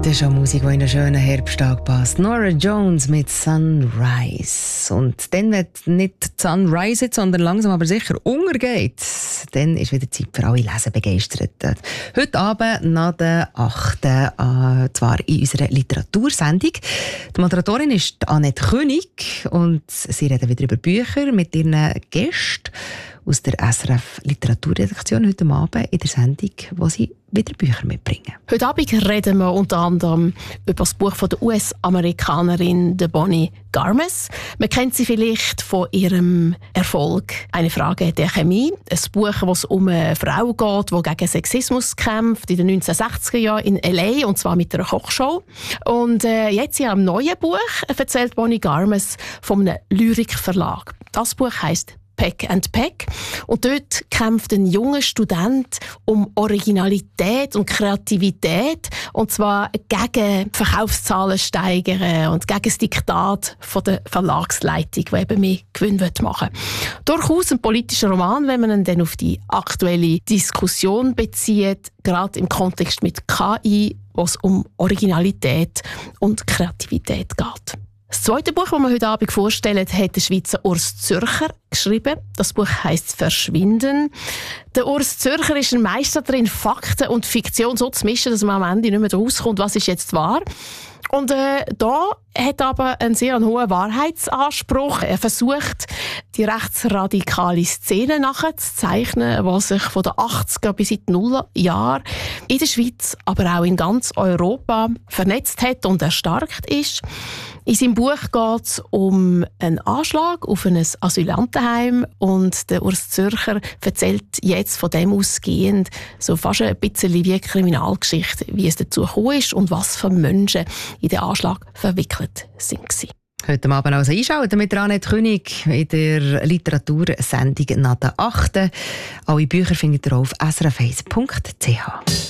Das ist auch Musik, die in einen schönen Herbsttag passt. Nora Jones mit Sunrise. Und dann, wenn nicht Sunrise, sondern langsam aber sicher untergeht, dann ist wieder Zeit für alle Lesebegeisterten. Heute Abend nach der 8. Zwar in unserer Literatursendung. Die Moderatorin ist Annette König und sie reden wieder über Bücher mit ihren Gästen aus der SRF Literaturredaktion heute Abend in der Sendung, wo sie wieder Bücher mitbringen. Heute Abend reden wir unter anderem über das Buch von der US-Amerikanerin Bonnie Garmes. Man kennt sie vielleicht von ihrem Erfolg «Eine Frage der Chemie», ein Buch, wo es um eine Frau geht, die gegen Sexismus kämpft, in den 1960er Jahren in L.A., und zwar mit einer Kochshow. Und jetzt in einem neuen Buch erzählt Bonnie Garmes von einem Lyrikverlag. Das Buch heisst Peck and Peck. Und dort kämpft ein junger Student um Originalität und Kreativität. Und zwar gegen Verkaufszahlen steigern und gegen das Diktat von der Verlagsleitung, die eben mehr Gewinn machen will. Durchaus ein politischer Roman, wenn man ihn dann auf die aktuelle Diskussion bezieht, gerade im Kontext mit KI, wo es um Originalität und Kreativität geht. Das zweite Buch, das wir heute Abend vorstellen, hat der Schweizer Urs Zürcher geschrieben. Das Buch heisst «Verschwinden». Der Urs Zürcher ist ein Meister darin, Fakten und Fiktion so zu mischen, dass man am Ende nicht mehr rauskommt, was ist jetzt wahr. Und da hat aber einen sehr hohen Wahrheitsanspruch. Er versucht, die rechtsradikale Szene nachzuzeichnen, die sich von den 80er bis in die Nullerjahre in der Schweiz, aber auch in ganz Europa vernetzt hat und erstarkt ist. In seinem Buch geht es um einen Anschlag auf ein Asylantenheim und der Urs Zürcher erzählt jetzt von dem ausgehend so fast ein bisschen wie eine Kriminalgeschichte, wie es dazu gekommen ist und was für Menschen in den Anschlag verwickelt sind. Heute Abend also einschalten mit Annette König in der Literatursendung nach der 8. Alle Bücher findet ihr auf srf1.ch.